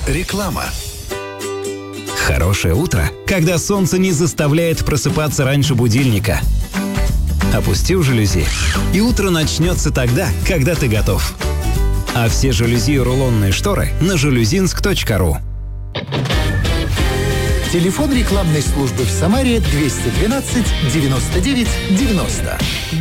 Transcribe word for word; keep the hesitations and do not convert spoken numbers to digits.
Реклама. Хорошее утро, когда солнце не заставляет просыпаться раньше будильника. Опустил жалюзи, и утро начнется тогда, когда ты готов. А все жалюзи и рулонные шторы на жалюзинск точка ру. Телефон рекламной службы в Самаре двести двенадцать девяносто девять девяносто.